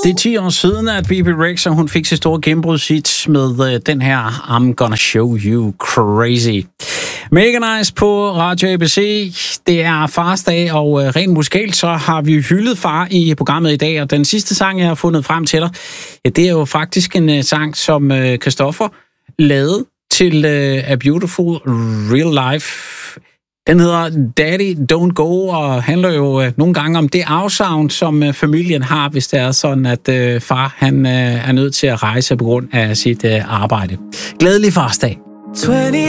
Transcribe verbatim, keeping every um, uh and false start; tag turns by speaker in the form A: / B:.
A: Det er ti år siden, at Bebe Rexha, hun fik sit store gennembrudshit med uh, den her I'm Gonna Show You Crazy. Mega nice på Radio A B C. Det er fars dag, og uh, rent musikalt, så har vi hyldet far i programmet i dag. Og den sidste sang, jeg har fundet frem til dig, ja, det er jo faktisk en uh, sang, som uh, Christoffer lavede til uh, A Beautiful Real Life. Den hedder Daddy Don't Go, og handler jo øh, nogle gange om det afsavn, som øh, familien har, hvis det er sådan, at øh, far han øh, er nødt til at rejse på grund af sit øh, arbejde. Glædelig farsdag.